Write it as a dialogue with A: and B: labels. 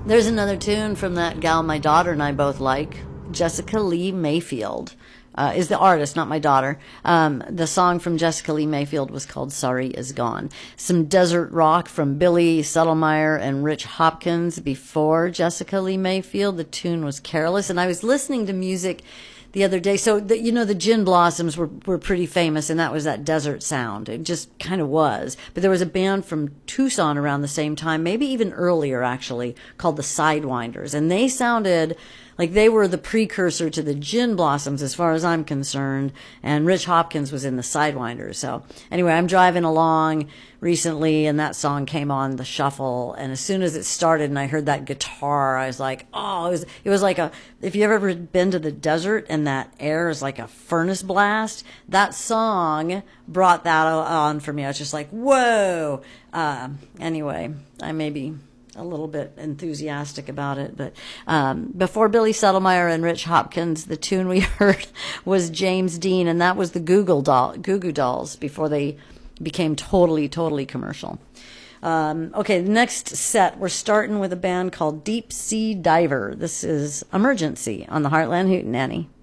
A: There's another tune from that gal my daughter and I both like. Jessica Lee Mayfield is the artist, not my daughter. The song from Jessica Lee Mayfield was called Sorry Is Gone. Some desert rock from Billy Settlemyre and Rich Hopkins before Jessica Lee Mayfield. The tune was Careless. And I was listening to music the other day. So, the Gin Blossoms were pretty famous, and that was that desert sound. It just kind of was. But there was a band from Tucson around the same time, maybe even earlier, actually, called the Sidewinders. And they sounded like they were the precursor to the Gin Blossoms, as far as I'm concerned. And Rich Hopkins was in the Sidewinders. So, anyway, I'm driving along recently, and that song came on the shuffle. And as soon as it started and I heard that guitar, I was like, oh, it was like if you've ever been to the desert and that air is like a furnace blast, that song brought that on for me. I was just like, whoa. Anyway, I may be a little bit enthusiastic about it, but before Billy Settlemyre and Rich Hopkins, the tune we heard was James Dean, and that was the Goo Goo Dolls before they became totally commercial. Okay, the next set, we're starting with a band called Deep Sea Diver. This is Emergency on the Heartland Hootenanny.